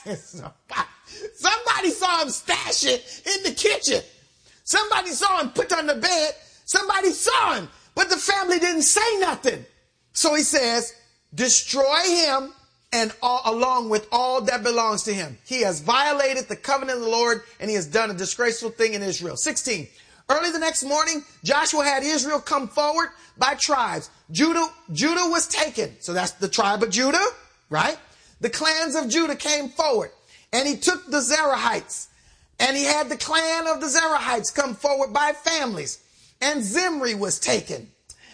Somebody saw him stash it in the kitchen. Somebody saw him put on the bed. Somebody saw him, but the family didn't say nothing. So he says, destroy him and along with all that belongs to him. He has violated the covenant of the Lord, and he has done a disgraceful thing in Israel. 16. Early the next morning, Joshua had Israel come forward by tribes. Judah was taken. So that's the tribe of Judah, right? The clans of Judah came forward, and he took the Zerahites, and he had the clan of the Zerahites come forward by families, and Zimri was taken.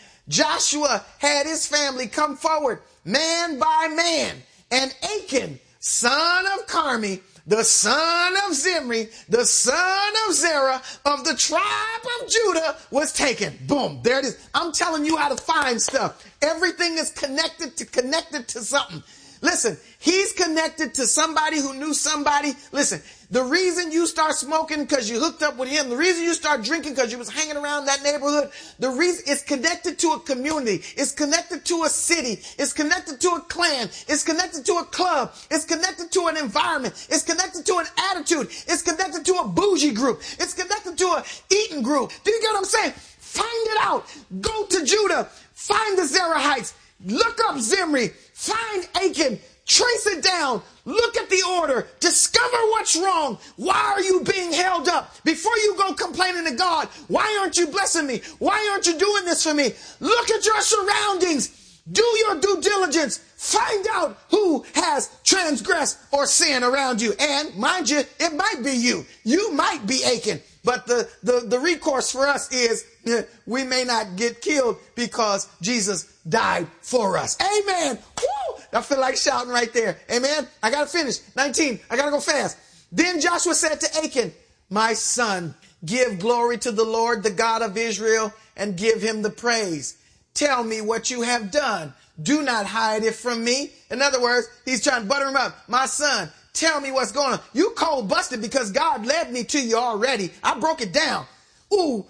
Joshua had his family come forward, man by man, and Achan, son of Carmi, the son of Zimri, the son of Zerah of the tribe of Judah was taken. Boom, there it is. I'm telling you how to find stuff. Everything is connected to something. Listen, he's connected to somebody who knew somebody. Listen, the reason you start smoking because you hooked up with him, the reason you start drinking because you was hanging around that neighborhood, the reason it's connected to a community, it's connected to a city, it's connected to a clan, it's connected to a club, it's connected to an environment, it's connected to an attitude, it's connected to a bougie group, it's connected to a eating group. Do you get what I'm saying? Find it out. Go to Judah, find the Zerahites, look up Zimri, find Achan, trace it down, look at the order, discover what's wrong. Why are you being held up? Before you go complaining to God, why aren't you blessing me? Why aren't you doing this for me? Look at your surroundings. Do your due diligence. Find out who has transgressed or sinned around you. And mind you, it might be you. You might be Achan. But the recourse for us is we may not get killed because Jesus died for us. Amen. Woo! I feel like shouting right there. Amen. I got to finish. 19. I got to go fast. Then Joshua said to Achan, my son, give glory to the Lord, the God of Israel, and give him the praise. Tell me what you have done. Do not hide it from me. In other words, he's trying to butter him up. My son, tell me what's going on. You cold busted because God led me to you already. I broke it down. Ooh.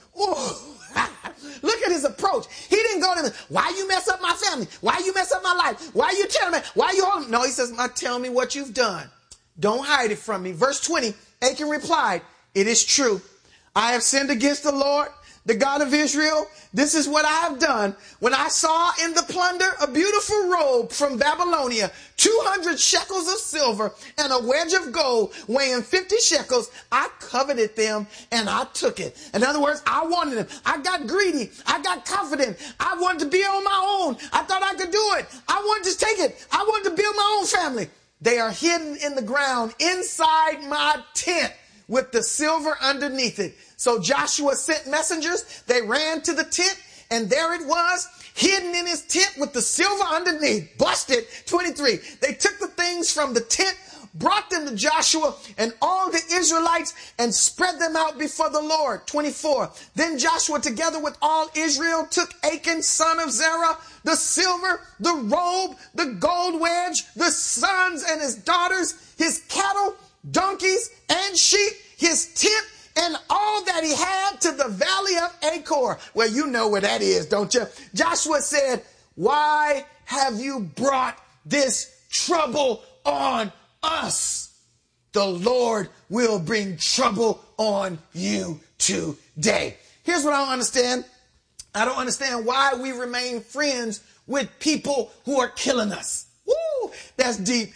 Look at his approach. He didn't go to him, why you mess up my family? Why you mess up my life? Why you telling me? Why you holding? No, he says, tell me what you've done. Don't hide it from me. Verse 20, Achan replied, it is true. I have sinned against the Lord, the God of Israel. This is what I have done. When I saw in the plunder a beautiful robe from Babylonia, 200 shekels of silver and a wedge of gold weighing 50 shekels, I coveted them and I took it. In other words, I wanted them. I got greedy. I got confident. I wanted to be on my own. I thought I could do it. I wanted to take it. I wanted to build my own family. They are hidden in the ground inside my tent with the silver underneath it. So Joshua sent messengers. They ran to the tent, and there it was, hidden in his tent with the silver underneath. Busted. 23. They took the things from the tent, brought them to Joshua and all the Israelites, and spread them out before the Lord. 24. Then Joshua, together with all Israel, took Achan, son of Zerah, the silver, the robe, the gold wedge, the sons and his daughters, his cattle, donkeys, and sheep, his tent, and all that he had to the valley of Achor. Well, you know where that is, don't you? Joshua said, why have you brought this trouble on us? The Lord will bring trouble on you today. Here's what I don't understand. I don't understand why we remain friends with people who are killing us. Woo, that's deep.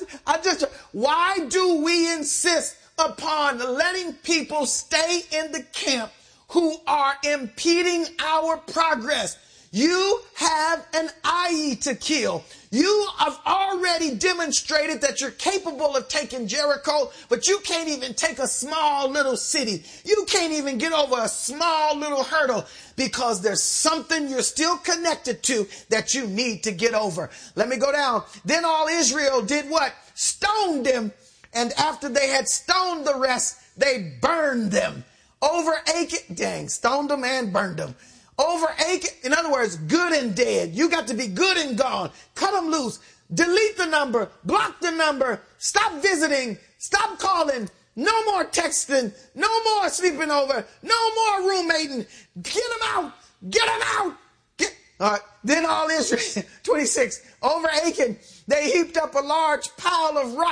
Why do we insist upon letting people stay in the camp who are impeding our progress? You have an eye to kill. You have already demonstrated that you're capable of taking Jericho, but you can't even take a small little city. You can't even get over a small little hurdle because there's something you're still connected to that you need to get over. Let me go down. Then all Israel did what? Stoned them. And after they had stoned the rest, they burned them. Over Achan, dang, stoned them and burned them. Over Achan, in other words, good and dead. You got to be good and gone. Cut them loose. Delete the number. Block the number. Stop visiting. Stop calling. No more texting. No more sleeping over. No more roommating. Get them out. Get them out. Then all Israel, 26, over Achan, they heaped up a large pile of rocks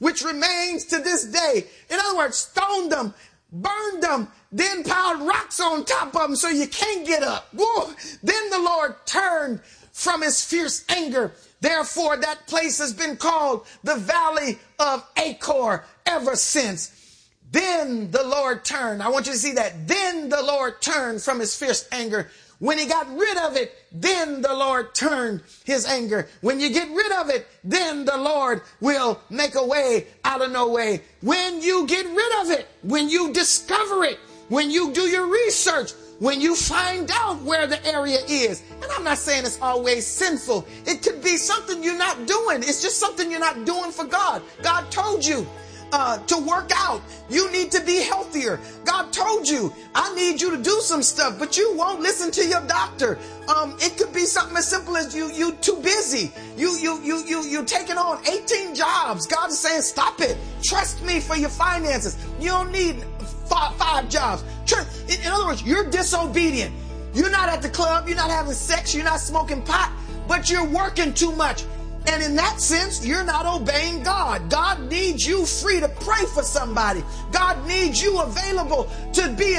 which remains to this day. In other words, stoned them, burned them, then piled rocks on top of them so you can't get up. Whoa. Then the Lord turned from his fierce anger. Therefore, that place has been called the Valley of Achor ever since. Then the Lord turned. I want you to see that. Then the Lord turned from his fierce anger. When he got rid of it, then the Lord turned his anger. When you get rid of it, then the Lord will make a way out of no way. When you get rid of it, when you discover it, when you do your research, when you find out where the area is. And I'm not saying it's always sinful. It could be something you're not doing. It's just something you're not doing for God. God told you to work out. You need to be healthier. God told you, I need you to do some stuff, but you won't listen to your doctor. It could be something as simple as you too busy. You taking on 18 jobs. God is saying, stop it. Trust me for your finances. You don't need five jobs. In other words, you're disobedient. You're not at the club. You're not having sex. You're not smoking pot, but you're working too much. And in that sense, you're not obeying God. God needs you free to pray for somebody. God needs you available to be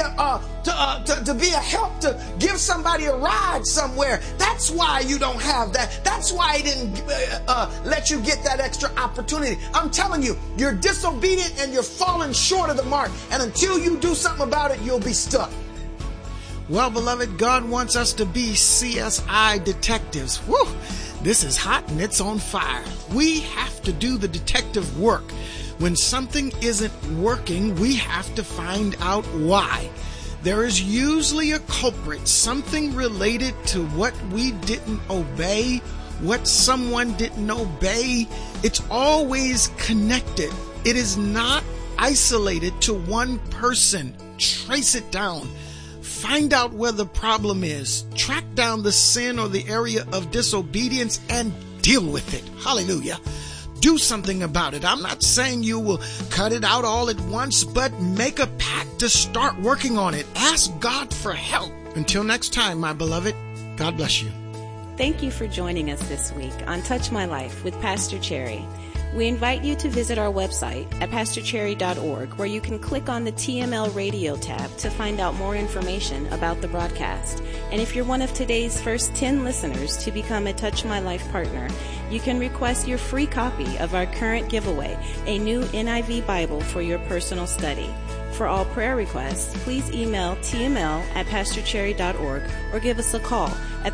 a help, to give somebody a ride somewhere. That's why you don't have that. That's why he didn't let you get that extra opportunity. I'm telling you, you're disobedient and you're falling short of the mark. And until you do something about it, you'll be stuck. Well, beloved, God wants us to be CSI detectives. Woo! This is hot and it's on fire. We have to do the detective work. When something isn't working, we have to find out why. There is usually a culprit, something related to what we didn't obey, what someone didn't obey. It's always connected. It is not isolated to one person. Trace it down. Find out where the problem is. Track down the sin or the area of disobedience and deal with it. Hallelujah. Do something about it. I'm not saying you will cut it out all at once, but make a pact to start working on it. Ask God for help. Until next time, my beloved, God bless you. Thank you for joining us this week on Touch My Life with Pastor Cherry. We invite you to visit our website at pastorcherry.org, where you can click on the TML Radio tab to find out more information about the broadcast. And if you're one of today's first 10 listeners to become a Touch My Life partner, you can request your free copy of our current giveaway, a new NIV Bible for your personal study. For all prayer requests, please email tml@pastorcherry.org or give us a call at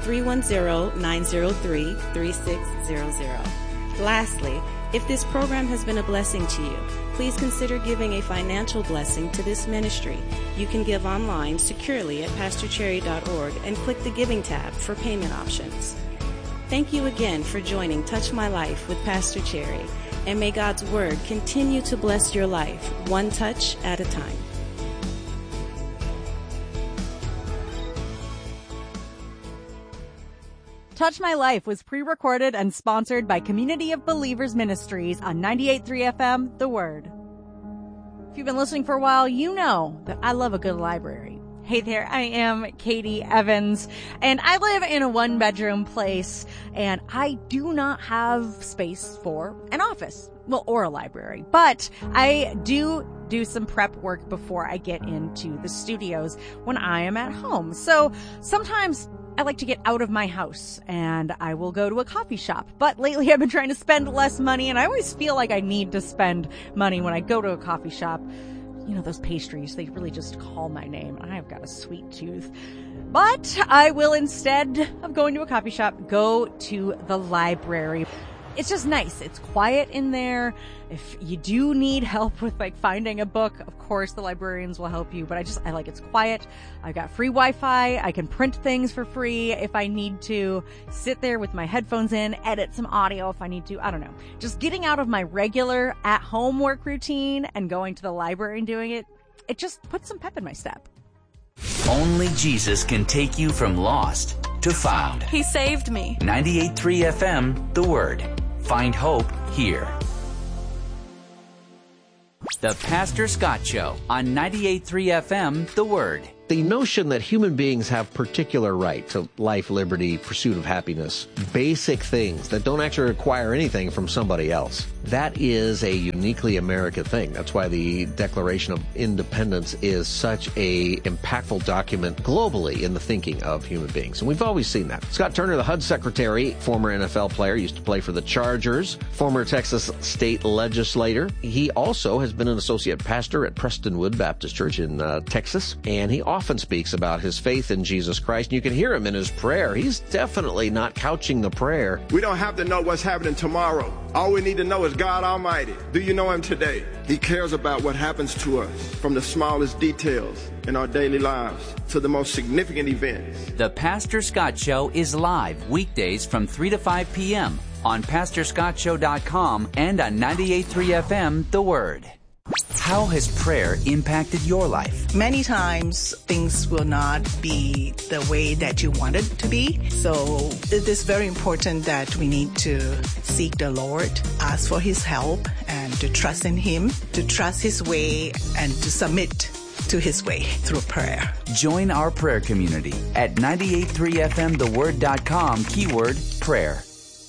310-903-3600. Lastly, if this program has been a blessing to you, please consider giving a financial blessing to this ministry. You can give online securely at pastorcherry.org and click the Giving tab for payment options. Thank you again for joining Touch My Life with Pastor Cherry, and may God's Word continue to bless your life, one touch at a time. Touch My Life was pre-recorded and sponsored by Community of Believers Ministries on 98.3 FM, The Word. If you've been listening for a while, you know that I love a good library. Hey there, I am Katie Evans, and I live in a one-bedroom place, and I do not have space for an office, well, or a library, but I do some prep work before I get into the studios when I am at home. So sometimes I like to get out of my house and I will go to a coffee shop. But lately I've been trying to spend less money, and I always feel like I need to spend money when I go to a coffee shop. You know, those pastries, they really just call my name. I've got a sweet tooth. But I will, instead of going to a coffee shop, go to the library. It's just nice. It's quiet in there. If you do need help with finding a book, of course the librarians will help you, but I like it's quiet. I've got free Wi-Fi. I can print things for free if I need to. Sit there with my headphones in, edit some audio if I need to. I don't know. Just getting out of my regular at-home work routine and going to the library and doing it, it just puts some pep in my step. Only Jesus can take you from lost to found. He saved me. 98.3 FM, The Word. Find hope here. The Pastor Scott Show on 98.3 FM, The Word. the notion that human beings have particular right to life, liberty, pursuit of happiness, basic things that don't actually require anything from somebody else, that is a uniquely American thing. That's why the Declaration of Independence is such a impactful document globally in the thinking of human beings. And we've always seen that. Scott Turner, the HUD secretary, former NFL player, used to play for the Chargers, former Texas state legislator. He also has been an associate pastor at Prestonwood Baptist Church in Texas, and he often speaks about his faith in Jesus Christ. And you can hear him in his prayer. He's definitely not couching the prayer. We don't have to know what's happening tomorrow. All we need to know is God Almighty. Do you know Him today? He cares about what happens to us, from the smallest details in our daily lives to the most significant events. The Pastor Scott Show is live weekdays from 3 to 5 p.m. on PastorScottShow.com and on 98.3 FM, The Word. How has prayer impacted your life? Many times things will not be the way that you want it to be. So it is very important that we need to seek the Lord, ask for His help, and to trust in Him, to trust His way, and to submit to His way through prayer. Join our prayer community at 98.3fmtheword.com, keyword prayer.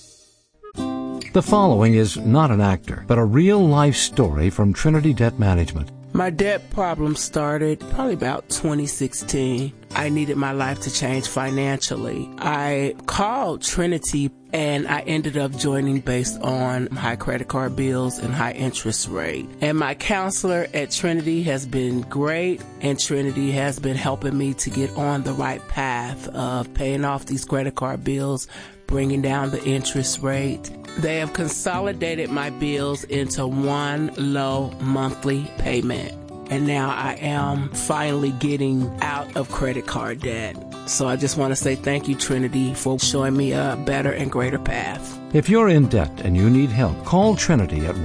The following is not an actor, but a real-life story from Trinity Debt Management. My debt problem started probably about 2016. I needed my life to change financially. I called Trinity and I ended up joining based on high credit card bills and high interest rate. And my counselor at Trinity has been great, and Trinity has been helping me to get on the right path of paying off these credit card bills, bringing down the interest rate. They have consolidated my bills into one low monthly payment. And now I am finally getting out of credit card debt. So I just want to say thank you, Trinity, for showing me a better and greater path. If you're in debt and you need help, call Trinity at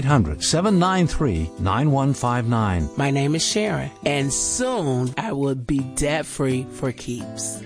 1-800-793-9159. My name is Sharon, and soon I will be debt-free for keeps.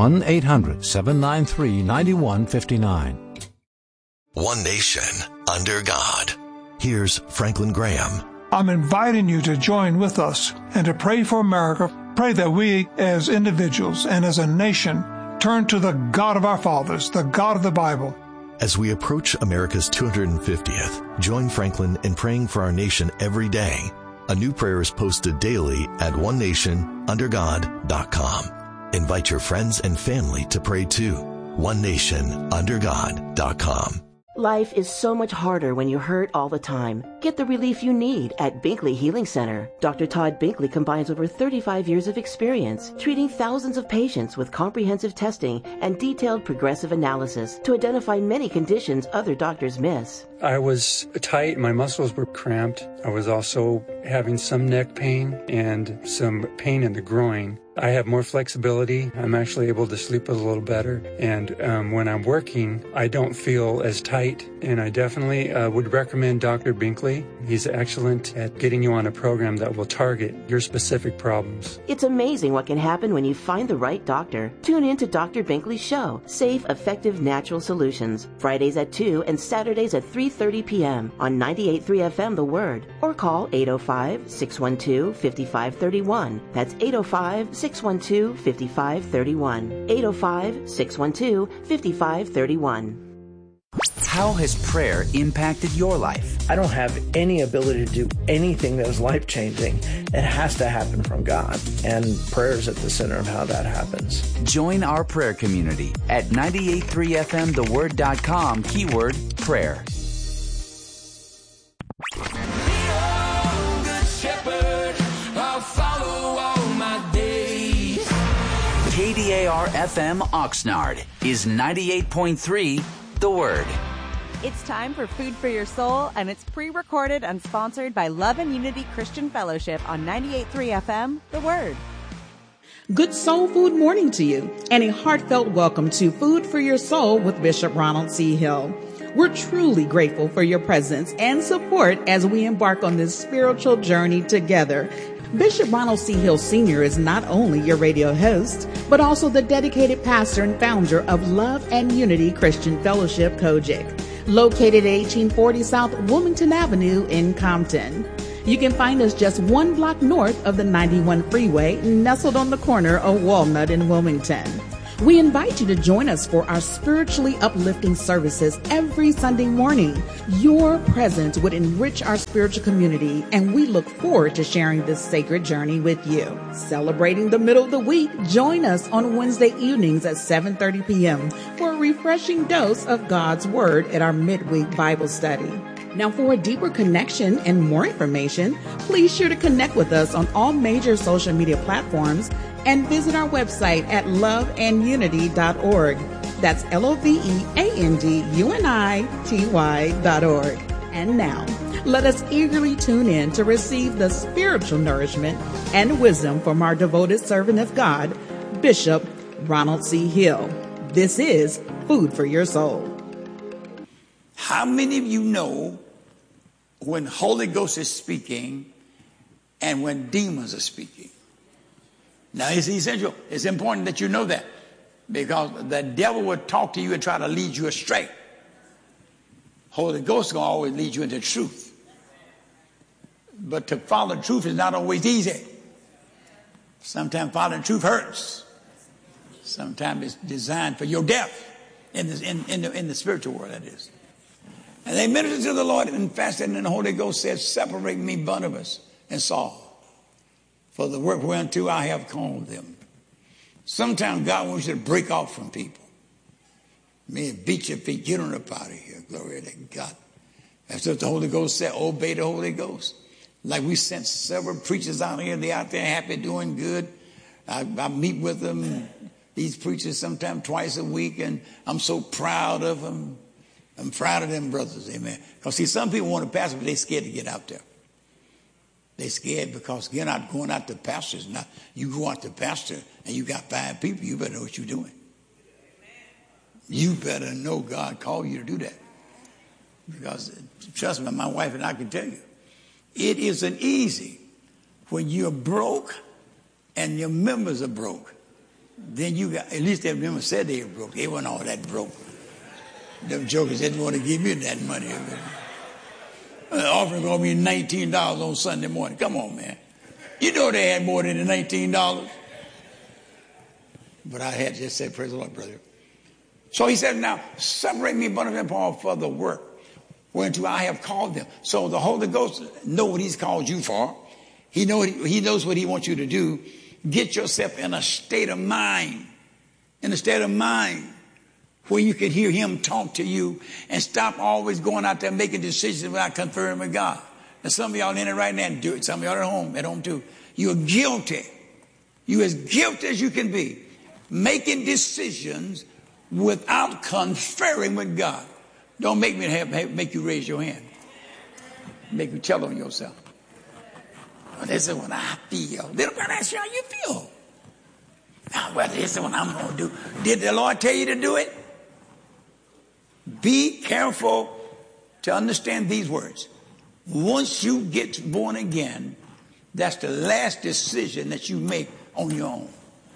1-800-793-9159. One nation, under God. Here's Franklin Graham. I'm inviting you to join with us and to pray for America. Pray that we as individuals and as a nation turn to the God of our fathers, the God of the Bible. As we approach America's 250th, join Franklin in praying for our nation every day. A new prayer is posted daily at onenationundergod.com. Invite your friends and family to pray too. onenationundergod.com. Life is so much harder when you hurt all the time. Get the relief you need at Binkley Healing Center. Dr. Todd Binkley combines over 35 years of experience treating thousands of patients with comprehensive testing and detailed progressive analysis to identify many conditions other doctors miss. I was tight, my muscles were cramped. I was also having some neck pain and some pain in the groin. I have more flexibility. I'm actually able to sleep a little better. And when I'm working, I don't feel as tight. And I definitely would recommend Dr. Binkley. He's excellent at getting you on a program that will target your specific problems. It's amazing what can happen when you find the right doctor. Tune in to Dr. Binkley's show, Safe, Effective, Natural Solutions, Fridays at 2 and Saturdays at 3:30 p.m. on 98.3 FM The Word. Or call 805-612-5531. That's 805-612-5531. 805-612-5531. How has prayer impacted your life? I don't have any ability to do anything that is life-changing. It has to happen from God, and prayer is at the center of how that happens. Join our prayer community at 98.3fmtheword.com, keyword prayer. KDAR FM Oxnard is 98.3 The Word. It's time for Food for Your Soul, and it's pre-recorded and sponsored by Love and Unity Christian Fellowship on 98.3 FM The Word. Good soul food morning to you, and a heartfelt welcome to Food for Your Soul with Bishop Ronald C. Hill. We're truly grateful for your presence and support as we embark on this spiritual journey together. Bishop Ronald C. Hill Sr. is not only your radio host, but also the dedicated pastor and founder of Love and Unity Christian Fellowship, Kojic, located at 1840 South Wilmington Avenue in Compton. You can find us just 1 block north of the 91 freeway, nestled on the corner of Walnut and Wilmington. We invite you to join us for our spiritually uplifting services every Sunday morning. Your presence would enrich our spiritual community, and we look forward to sharing this sacred journey with you. Celebrating the middle of the week, join us on Wednesday evenings at 7:30 p.m. for a refreshing dose of God's Word at our midweek Bible study. Now, for a deeper connection and more information, please sure to connect with us on all major social media platforms and visit our website at loveandunity.org. That's LOVEANDUNITY.org. And now, let us eagerly tune in to receive the spiritual nourishment and wisdom from our devoted servant of God, Bishop Ronald C. Hill. This is Food for Your Soul. How many of you know when Holy Ghost is speaking and when demons are speaking? Now, it's essential. It's important that you know that, because the devil will talk to you and try to lead you astray. Holy Ghost is going to always lead you into truth. But to follow truth is not always easy. Sometimes following truth hurts. Sometimes it's designed for your death in the spiritual world, that is. And they ministered to the Lord and fasted, and the Holy Ghost said, "Separate me, Barnabas and Saul, for the work whereunto I have called them." Sometimes God wants you to break off from people. Man, beat your feet, get on up out of here. Glory to God. That's what the Holy Ghost said. Obey the Holy Ghost. Like we sent several preachers out here. They're out there happy, doing good. I meet with them, these preachers, sometimes twice a week, and I'm so proud of them. I'm proud of them brothers, amen. Because see, some people want to pastor, but they're scared to get out there. They're scared because you're not going out to pastors. Now, you go out to pastor and you got 5 people, you better know what you're doing. You better know God called you to do that. Because trust me, my wife and I can tell you, it isn't easy when you're broke and your members are broke. Then you got, at least their members said they were broke. They weren't all that broke. Them jokers didn't want to give you that money. The offering going to be $19 on Sunday morning. Come on, man. You know they had more than the $19. But I had to just say, praise the Lord, brother. So he said, now, separate me, Barnabas and Paul, for the work whereunto I have called them. So the Holy Ghost knows what he's called you for. He knows what he wants you to do. Get yourself in a state of mind. In a state of mind where you can hear him talk to you and stop always going out there making decisions without conferring with God. And some of y'all in it right now and do it. Some of y'all at home too. You're guilty. You're as guilty as you can be. Making decisions without conferring with God. Don't make me make you raise your hand. Make you tell on yourself. Well, this is what I feel. They don't ask you how you feel. Now, well, this is what I'm going to do. Did the Lord tell you to do it? Be careful to understand these words. Once you get born again, that's the last decision that you make on your own.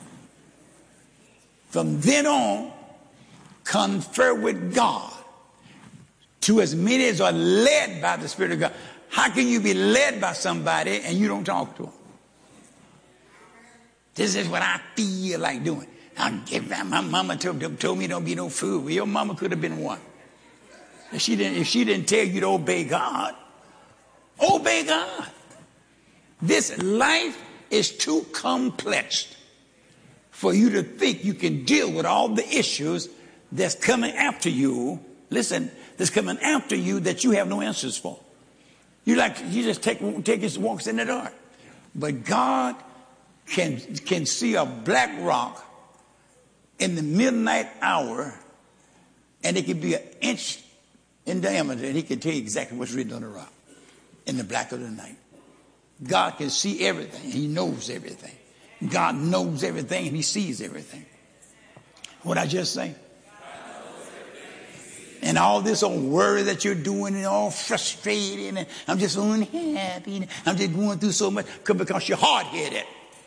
From then on, confer with God to as many as are led by the Spirit of God. How can you be led by somebody and you don't talk to them? This is what I feel like doing. My mama told me don't be no fool. Well, your mama could have been one. If she didn't tell you to obey God, obey God. This life is too complex for you to think you can deal with all the issues that's coming after you. Listen, that's coming after you that you have no answers for. You just take his walks in the dark. But God can see a black rock in the midnight hour, and it can be an inch in diameter, and he can tell you exactly what's written on the rock in the black of the night. God can see everything. He knows everything. God knows everything, and he sees everything. What I just say? And all this old worry that you're doing and all frustrated, and I'm just unhappy, and I'm just going through so much because you're hard-headed.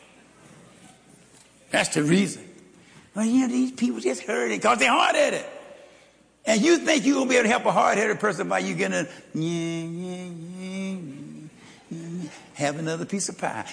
That's the reason. Well, these people just heard it because they're hard-headed. And you think you're going to be able to help a hard-headed person by you getting a, have another piece of pie.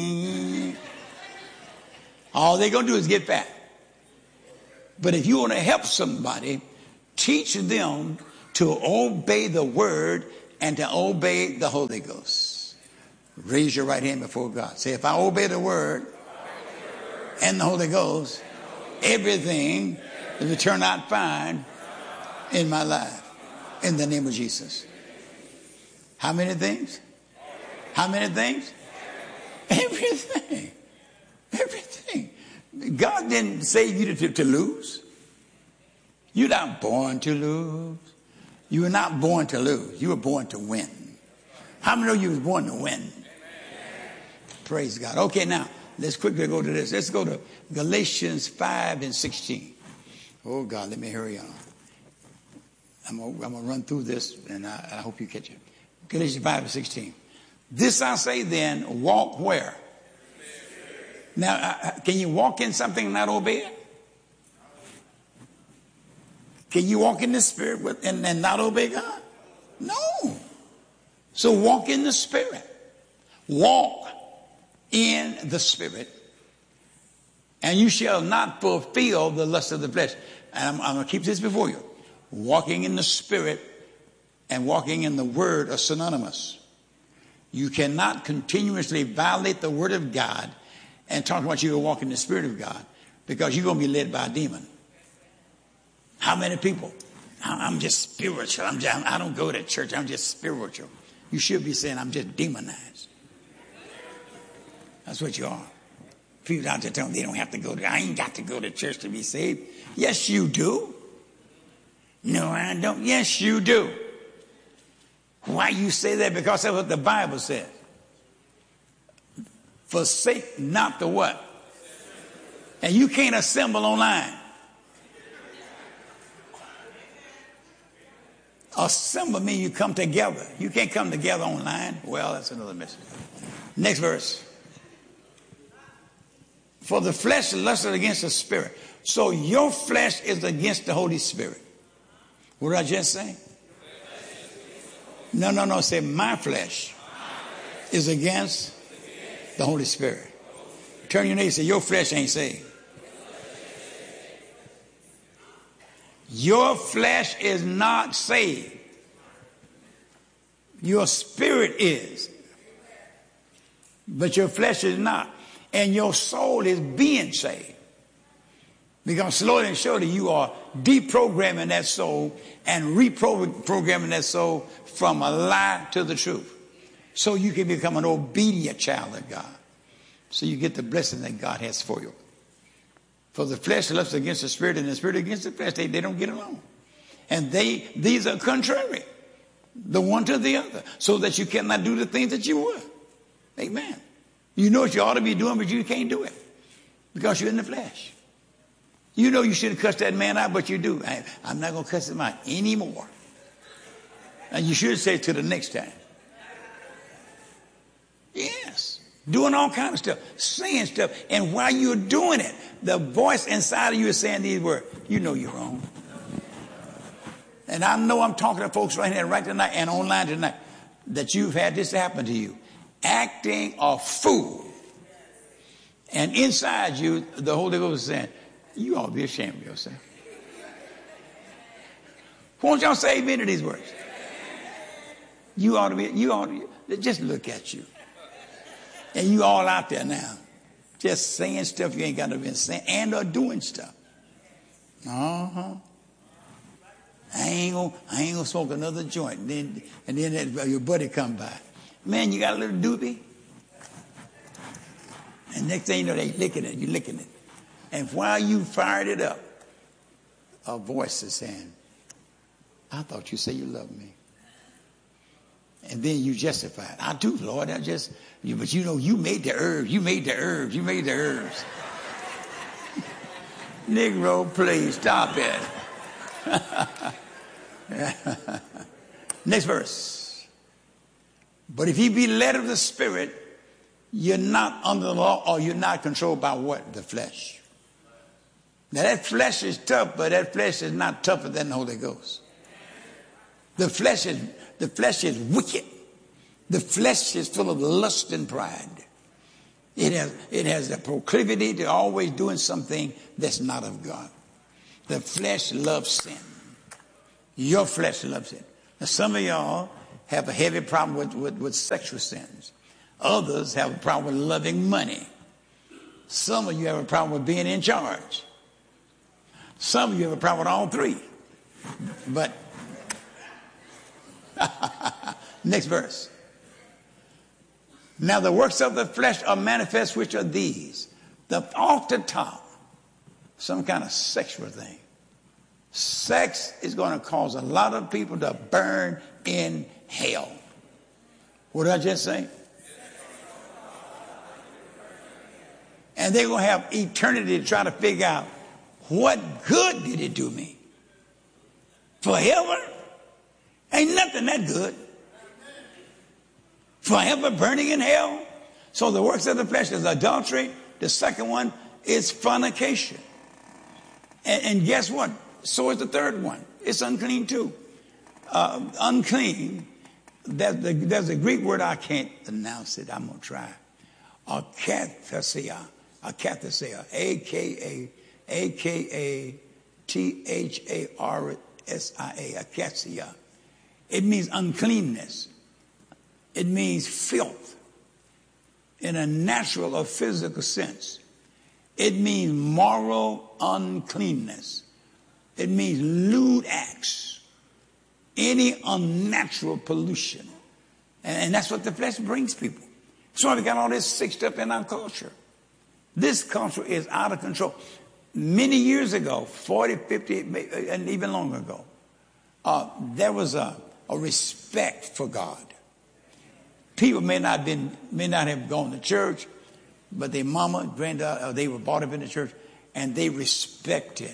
All they're going to do is get fat. But if you want to help somebody, teach them to obey the word and to obey the Holy Ghost. Raise your right hand before God. Say, if I obey the word and the Holy Ghost, everything will turn out fine in my life. In the name of Jesus. How many things? How many things? Everything. Everything. God didn't save you to lose. You're not born to lose. You were not born to lose. You were born to win. How many of you was born to win? Praise God. Okay, now, let's quickly go to this. Let's go to Galatians 5:16. Oh, God, let me hurry on. I'm going to run through this, and I hope you catch it. Galatians 5:16. This I say then, walk where? Now, can you walk in something and not obey it? Can you walk in the Spirit and not obey God? No. So walk in the Spirit. Walk in the Spirit, and you shall not fulfill the lust of the flesh. And I'm going to keep this before you. Walking in the Spirit and walking in the Word are synonymous. You cannot continuously violate the Word of God and talk about you walk in the Spirit of God, because you're going to be led by a demon. How many people? I'm just spiritual. I don't go to church. I'm just spiritual. You should be saying, I'm just demonized. That's what you are. People out there telling them they don't have to go to, I ain't got to go to church to be saved. Yes, you do. No, I don't. Yes, you do. Why you say that? Because that's what the Bible says. Forsake not the what? And you can't assemble online. Assemble means you come together. You can't come together online. Well, that's another message. Next verse. For the flesh lusted against the Spirit. So your flesh is against the Holy Spirit. What did I just say? No. Say my flesh is against the Holy Spirit. Turn your neighbor and say, your flesh ain't saved. Your flesh is not saved. Your spirit is. But your flesh is not. And your soul is being saved. Because slowly and surely you are deprogramming that soul and reprogramming that soul from a lie to the truth. So you can become an obedient child of God. So you get the blessing that God has for you. For the flesh lusts against the Spirit, and the Spirit against the flesh. They don't get along. And these are contrary, the one to the other, so that you cannot do the things that you would. Amen. You know what you ought to be doing, but you can't do it because you're in the flesh. You know you shouldn't cuss that man out, but you do. I'm not going to cuss him out anymore. And you should say it to the next time. Yes. Doing all kinds of stuff, saying stuff. And while you're doing it, the voice inside of you is saying these words. You know you're wrong. And I know I'm talking to folks right here, right tonight, and online tonight, that you've had this happen to you. Acting a fool. And inside you, the Holy Ghost is saying, you ought to be ashamed of yourself. Won't y'all say amen to these words? You ought to, just look at you. And you all out there now, just saying stuff you ain't got to be saying, and or doing stuff. I ain't gonna smoke another joint. And then your buddy come by. Man, you got a little doobie. And next thing you know, they licking it. You licking it. And while you fired it up, a voice is saying, I thought you said you loved me. And then you justify it. I do, Lord. But you know, you made the herbs. You made the herbs. You made the herbs. Negro, please stop it. Next verse. But if ye be led of the Spirit, you're not under the law, or you're not controlled by what? The flesh. Now that flesh is tough, but that flesh is not tougher than the Holy Ghost. The flesh is wicked. The flesh is full of lust and pride. It has the proclivity to always doing something that's not of God. The flesh loves sin. Your flesh loves it. Now, some of y'all have a heavy problem with sexual sins. Others have a problem with loving money. Some of you have a problem with being in charge. Some of you have a problem with all three. But next verse. Now the works of the flesh are manifest, which are these. Off the top, some kind of sexual thing. Sex is going to cause a lot of people to burn in hell. What did I just say? And they're going to have eternity to try to figure out, what good did it do me? Forever? Ain't nothing that good. Forever burning in hell? So the works of the flesh is adultery. The second one is fornication. And guess what? So is the third one. It's unclean too. Unclean. There's a Greek word, I can't pronounce it. I'm going to try. Akathesia. Akathesia. A-K-A-T-H-A-R-S-I-A. Akathesia. It means uncleanness. It means filth in a natural or physical sense. It means moral uncleanness. It means lewd acts. Any unnatural pollution. And that's what the flesh brings people. So we got all this sick stuff in our culture. This culture is out of control. Many years ago, 40, 50, and even longer ago, there was a respect for God. People may not have gone to church, but their mama, granddad, they were brought up in the church, and they respected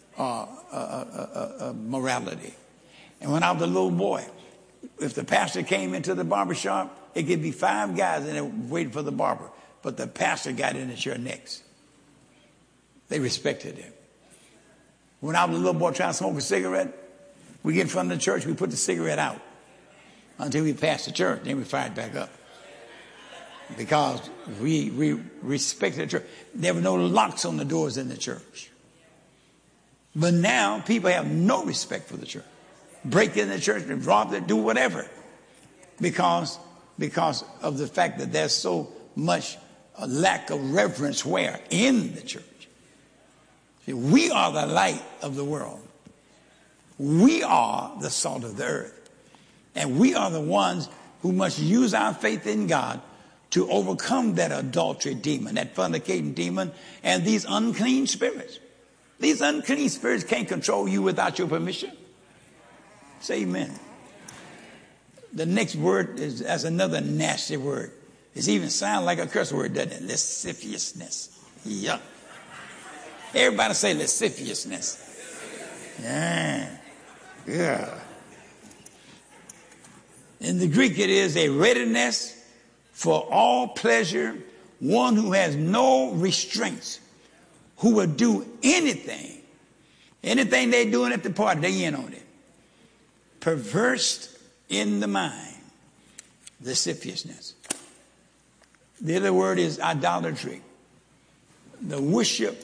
morality. And when I was a little boy, if the pastor came into the barber shop, it could be 5 guys in there waiting for the barber, but the pastor got in the chair next. They respected him. When I was a little boy trying to smoke a cigarette, we get in front of the church, we put the cigarette out until we passed the church, then we fired back up. Because we respected the church. There were no locks on the doors in the church. But now people have no respect for the church. Break in the church and rob it, do whatever. Because of the fact that there's so much lack of reverence where? In the church. See, we are the light of the world. We are the salt of the earth. And we are the ones who must use our faith in God to overcome that adultery demon, that fornicating demon, and these unclean spirits. These unclean spirits can't control you without your permission. Say amen. The next word that's another nasty word. It even sounds like a curse word, doesn't it? Lasciviousness. Yuck. Everybody say lasciviousness. Yeah. In the Greek, it is a readiness for all pleasure, one who has no restraints, who will do anything. Anything they're doing at the party, they in on it. Perverse in the mind, lasciviousness. The other word is idolatry. To worship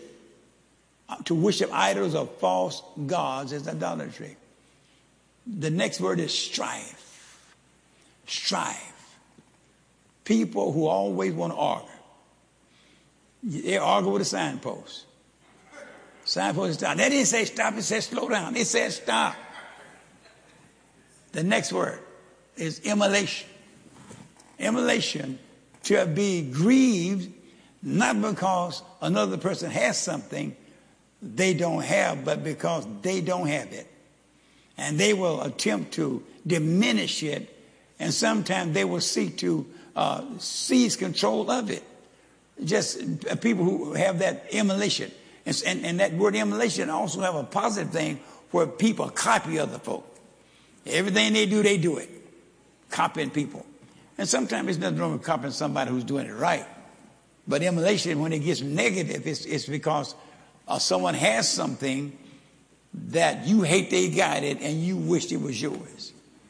idols or false gods is idolatry. The next word is strife. Strife. People who always want to argue. They argue with a signpost. Signpost is stop. They didn't say stop, it said slow down. It said stop. The next word is immolation. Immolation, to be grieved, not because another person has something they don't have, but because they don't have it. And they will attempt to diminish it, and sometimes they will seek to seize control of it. Just people who have that immolation. And that word immolation also have a positive thing where people copy other folk. Everything they do it. Copying people. And sometimes there's nothing wrong with copying somebody who's doing it right. But immolation, when it gets negative, it's because someone has something that you hate they got it and you wished it was yours.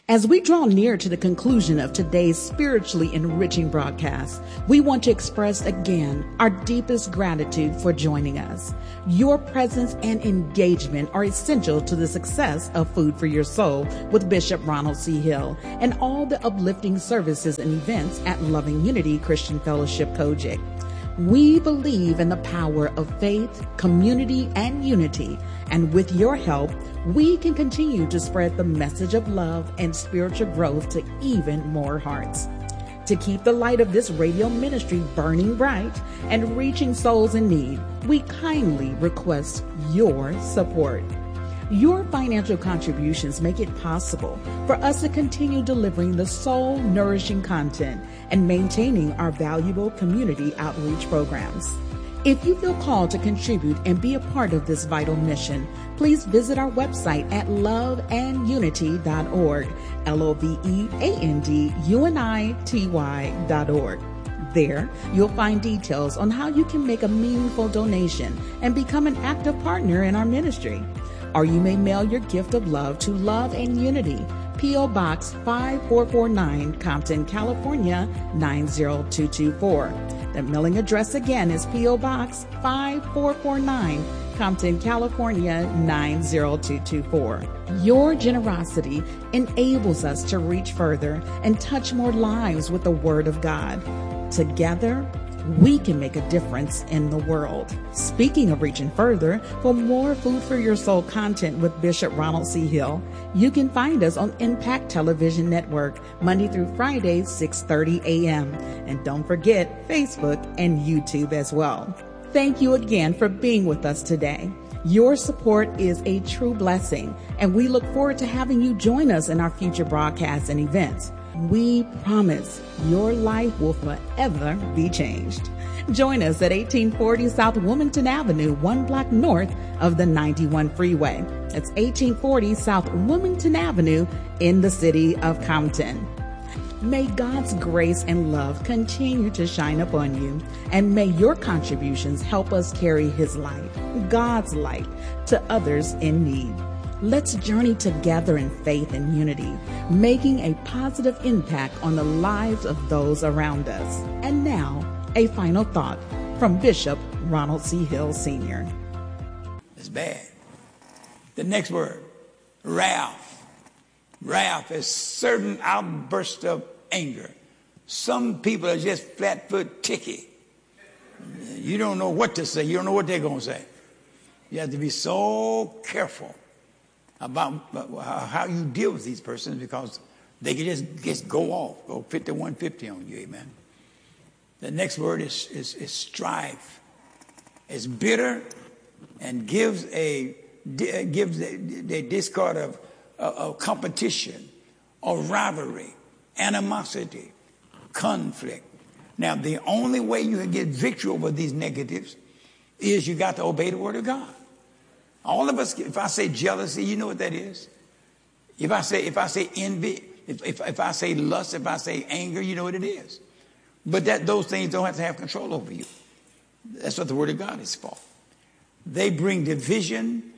As we draw near to the conclusion of today's spiritually enriching broadcast, we want to express again our deepest gratitude for joining us. Your presence and engagement are essential to the success of Food for Your Soul with Bishop Ronald C. Hill and all the uplifting services and events at Loving Unity Christian Fellowship Kojic. We believe in the power of faith, community, and unity. And with your help, we can continue to spread the message of love and spiritual growth to even more hearts. To keep the light of this radio ministry burning bright and reaching souls in need, we kindly request your support. Your financial contributions make it possible for us to continue delivering the soul-nourishing content and maintaining our valuable community outreach programs. If you feel called to contribute and be a part of this vital mission, please visit our website at loveandunity.org, loveandunity.org. There, you'll find details on how you can make a meaningful donation and become an active partner in our ministry. Or you may mail your gift of love to Love and Unity, P.O. Box 5449, Compton, California, 90224. The mailing address again is P.O. Box 5449, Compton, California, 90224. Your generosity enables us to reach further and touch more lives with the Word of God. Together, we can make a difference in the world. Speaking of reaching further, for more Food for Your Soul content with Bishop Ronald C. Hill, you can find us on Impact Television Network, Monday through Friday, 6:30 a.m. And don't forget Facebook and YouTube as well. Thank you again for being with us today. Your support is a true blessing, and we look forward to having you join us in our future broadcasts and events. We promise your life will forever be changed. Join us at 1840 South Wilmington Avenue, 1 block north of the 91 freeway. That's 1840 South Wilmington Avenue in the city of Compton. May God's grace and love continue to shine upon you, and may your contributions help us carry His light, God's light, to others in need. Let's journey together in faith and unity, making a positive impact on the lives of those around us. And now, a final thought from Bishop Ronald C. Hill, Sr. It's bad. The next word, wrath. Wrath is certain outburst of anger. Some people are just flat-foot ticky. You don't know what to say. You don't know what they're going to say. You have to be so careful about how you deal with these persons, because they can just go off, go 5150 on you, amen. The next word is strife. It's bitter and gives a discord of competition, or rivalry, animosity, conflict. Now, the only way you can get victory over these negatives is you got to obey the Word of God. All of us, if I say jealousy, you know what that is. If I say envy, if I say lust, if I say anger, you know what it is. But those things don't have to have control over you. That's what the Word of God is for. They bring division.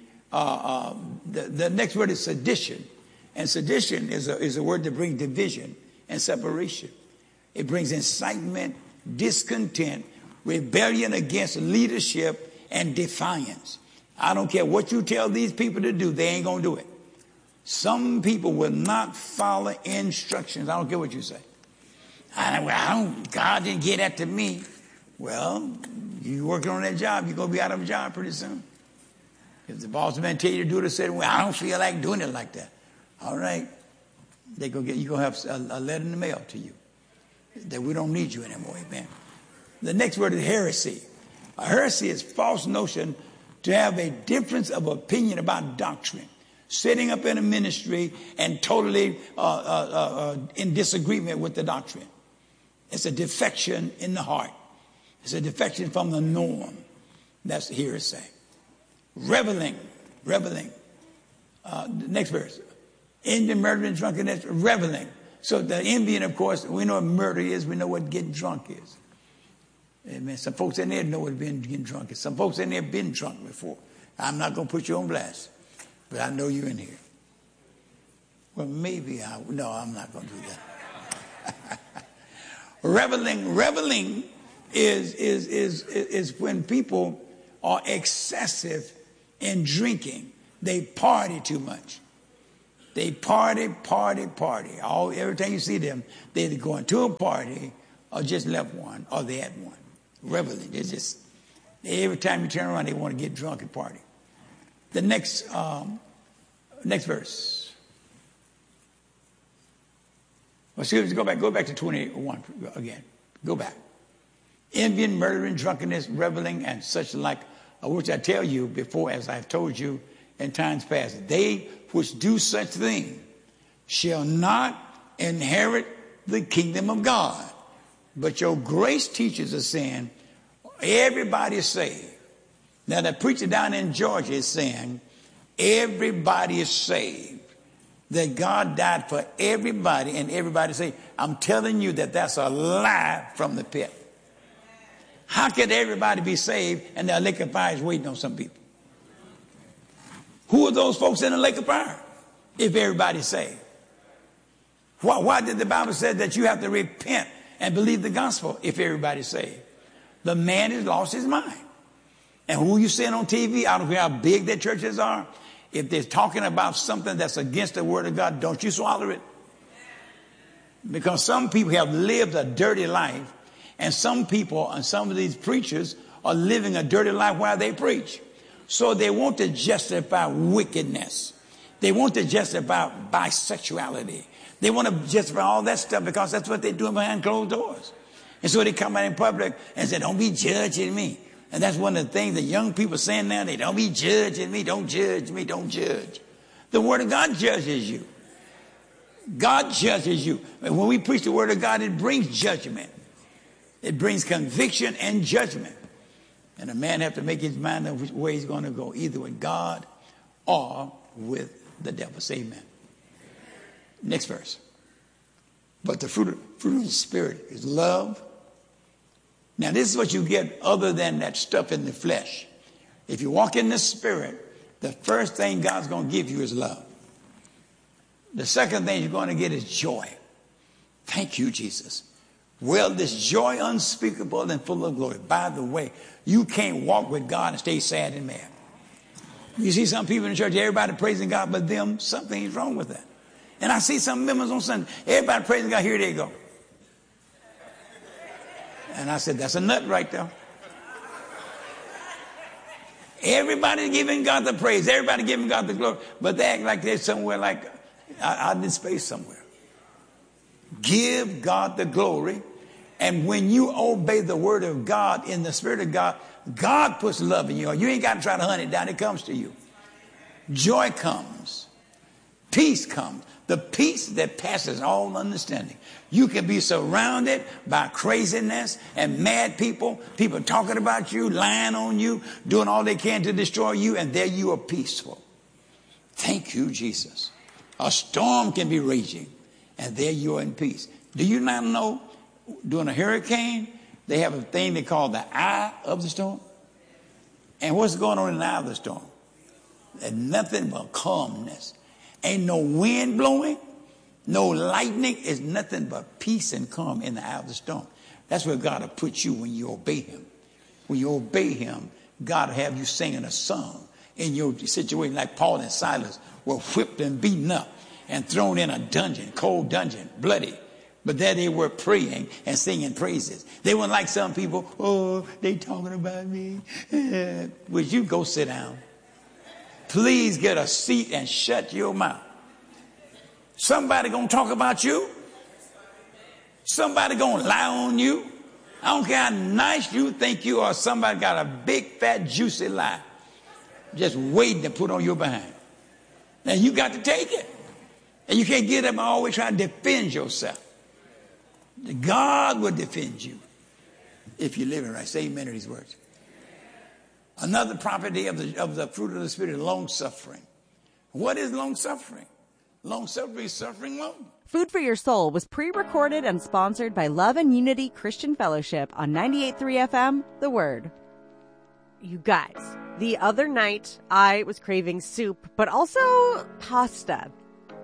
The next word is sedition. And sedition is a word that brings division and separation. It brings incitement, discontent, rebellion against leadership, and defiance. I don't care what you tell these people to do, they ain't going to do it. Some people will not follow instructions. I don't care what you say. God didn't get that to me. Well, you working on that job, you're going to be out of a job pretty soon. If the boss man tell you to do it a certain way, I don't feel like doing it like that. All right. You're going to have a letter in the mail to you that we don't need you anymore, amen. The next word is heresy. A heresy is false notion to have a difference of opinion about doctrine, sitting up in a ministry and totally in disagreement with the doctrine. It's a defection in the heart. It's a defection from the norm. That's heresy. Reveling. The next verse. Envy, murder, and drunkenness, reveling. So the envying, of course, we know what murder is. We know what getting drunk is. Amen. Some folks in there know what getting drunk is. Some folks in there have been drunk before. I'm not going to put you on blast, but I know you're in here. Well, maybe no, I'm not going to do that. Reveling is when people are excessive in drinking. They party too much. They party. Every time you see them, they either going to a party or just left one or they at one. Reveling. Every time you turn around, they want to get drunk and party. The next verse. Well, excuse me, go back to 21 again. Go back. Envying, murdering, drunkenness, reveling, and such like, which I tell you before, as I've told you in times past, they which do such things shall not inherit the kingdom of God. But your grace teachers are saying, everybody is saved. Now, the preacher down in Georgia is saying, everybody is saved. That God died for everybody, and everybody say, I'm telling you that's a lie from the pit. How could everybody be saved and the lake of fire is waiting on some people? Who are those folks in the lake of fire if everybody's saved? Why did the Bible say that you have to repent and believe the gospel if everybody's saved? The man has lost his mind. And who you seeing on TV, I don't care how big their churches are, if they're talking about something that's against the word of God, don't you swallow it. Because some people have lived a dirty life, and some people and some of these preachers are living a dirty life while they preach. So they want to justify wickedness. They want to justify bisexuality. They want to justify all that stuff because that's what they're doing behind closed doors. And so they come out in public and say, don't be judging me. And that's one of the things that young people are saying now. They don't be judging me. Don't judge me. Don't judge. The word of God judges you. God judges you. And when we preach the word of God, it brings judgment. It brings conviction and judgment. And a man has to make his mind up which way he's going to go, either with God or with the devil. Say amen. Next verse. But the fruit of the Spirit is love. Now, this is what you get other than that stuff in the flesh. If you walk in the Spirit, the first thing God's going to give you is love. The second thing you're going to get is joy. Thank you, Jesus. Well, this joy unspeakable and full of glory. By the way, you can't walk with God and stay sad and mad. You see some people in the church, everybody praising God but them, something's wrong with that. And I see some members on Sunday, everybody praising God, here they go. And I said, that's a nut right there. Everybody giving God the praise. Everybody giving God the glory. But they act like they're somewhere like out in space somewhere. Give God the glory. And when you obey the word of God in the Spirit of God, God puts love in you. You ain't got to try to hunt it down. It comes to you. Joy comes. Peace comes. The peace that passes all understanding. You can be surrounded by craziness and mad people, people talking about you, lying on you, doing all they can to destroy you, and there you are peaceful. Thank you, Jesus. A storm can be raging, and there you are in peace. Do you not know, during a hurricane, they have a thing they call the eye of the storm? And what's going on in the eye of the storm? There's nothing but calmness. Ain't no wind blowing, no lightning. It's nothing but peace and calm in the eye of the storm. That's where God will put you when you obey him. When you obey him, God will have you singing a song in your situation, like Paul and Silas were whipped and beaten up and thrown in a dungeon, cold dungeon, bloody. But there they were praying and singing praises. They weren't like some people, oh, they talking about me. Would you go sit down? Please get a seat and shut your mouth. Somebody gonna talk about you. Somebody gonna lie on you. I don't care how nice you think you are. Somebody got a big, fat, juicy lie just waiting to put on your behind. Now you got to take it. And you can't get up and always try to defend yourself. God will defend you if you live it right. Say amen to these words. Another property of the fruit of the Spirit is long-suffering. What is long-suffering? Long-suffering is suffering long. Food for Your Soul was pre-recorded and sponsored by Love and Unity Christian Fellowship on 98.3 FM, The Word. You guys, the other night I was craving soup, but also pasta.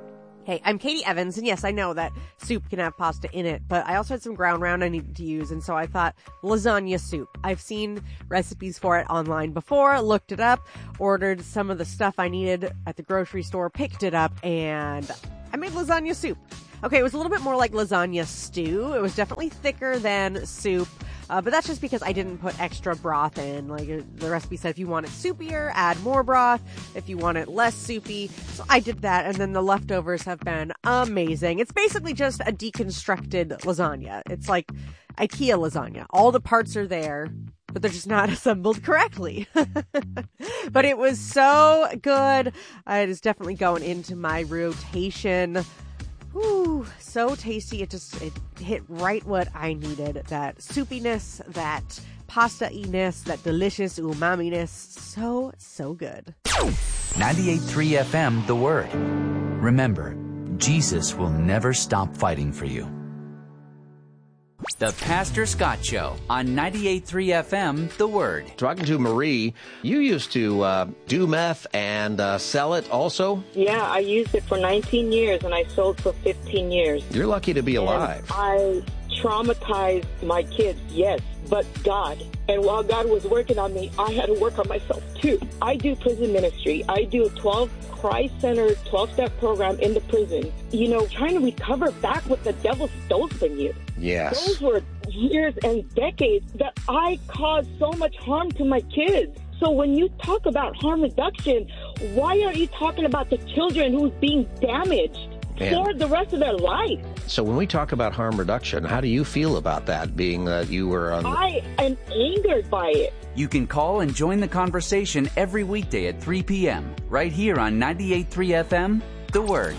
Hey, I'm Katie Evans, and yes, I know that soup can have pasta in it, but I also had some ground round I needed to use, and so I thought lasagna soup. I've seen recipes for it online before, looked it up, ordered some of the stuff I needed at the grocery store, picked it up, and I made lasagna soup. Okay, it was a little bit more like lasagna stew. It was definitely thicker than soup. But that's just because I didn't put extra broth in. Like the recipe said, if you want it soupier, add more broth. If you want it less soupy. So I did that, and then the leftovers have been amazing. It's basically just a deconstructed lasagna. It's like IKEA lasagna. All the parts are there, but they're just not assembled correctly. But it was so good. It is definitely going into my rotation. Ooh, so tasty. It hit right what I needed. That soupiness, that pasta-iness, that delicious umami-ness. So good. 98.3 FM, The Word. Remember, Jesus will never stop fighting for you. The Pastor Scott Show on 98.3 FM, The Word. Talking to Marie, you used to do meth and sell it also? Yeah, I used it for 19 years and I sold for 15 years. You're lucky to be alive. And I traumatized my kids, yes, but God. And while God was working on me, I had to work on myself too. I do prison ministry. I do a 12 Christ-centered 12-step program in the prison. You know, trying to recover back what the devil stole from you. Yes. Those were years and decades that I caused so much harm to my kids. So when you talk about harm reduction, why aren't you talking about the children who's being damaged for the rest of their life? So when we talk about harm reduction, how do you feel about that, being that you were on... I am angered by it. You can call and join the conversation every weekday at 3 p.m. right here on 98.3 FM, The Word.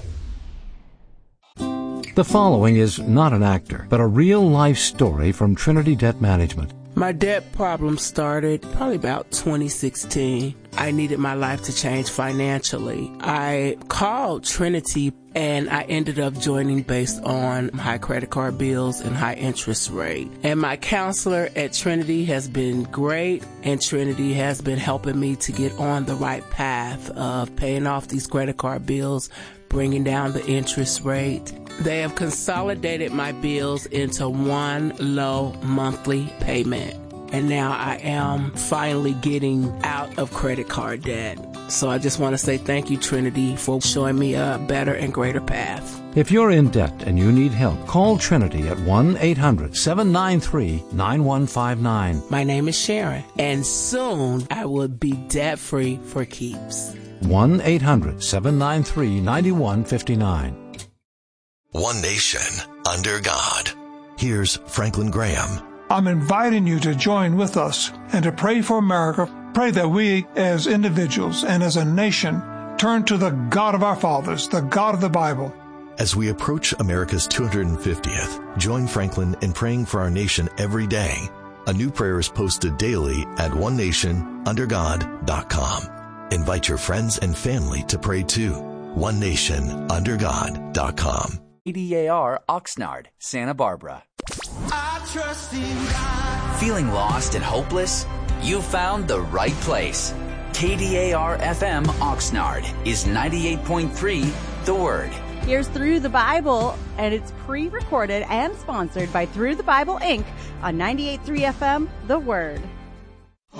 The following is not an actor, but a real-life story from Trinity Debt Management. My debt problem started probably about 2016. I needed my life to change financially. I called Trinity and I ended up joining based on high credit card bills and high interest rate. And my counselor at Trinity has been great, and Trinity has been helping me to get on the right path of paying off these credit card bills, bringing down the interest rate. They have consolidated my bills into one low monthly payment. And now I am finally getting out of credit card debt. So I just want to say thank you, Trinity, for showing me a better and greater path. If you're in debt and you need help, call Trinity at 1-800-793-9159. My name is Sharon, and soon I will be debt-free for keeps. 1-800-793-9159. One nation, under God. Here's Franklin Graham. I'm inviting you to join with us and to pray for America. Pray that we, as individuals and as a nation, turn to the God of our fathers, the God of the Bible. As we approach America's 250th, join Franklin in praying for our nation every day. A new prayer is posted daily at onenationundergod.com. Invite your friends and family to pray too. onenationundergod.com. KDAR Oxnard, Santa Barbara. I trust in God. Feeling lost and hopeless? You found the right place. KDAR FM Oxnard is 98.3 The Word. Here's Through the Bible, and it's pre-recorded and sponsored by Through the Bible, Inc. on 98.3 FM The Word.